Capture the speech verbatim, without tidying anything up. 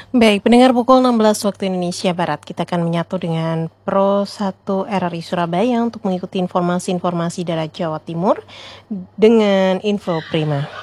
Baik, pendengar pukul enam belas waktu Indonesia Barat, kita akan menyatu dengan Pro satu R R I Surabaya untuk mengikuti informasi-informasi dari Jawa Timur dengan info prima.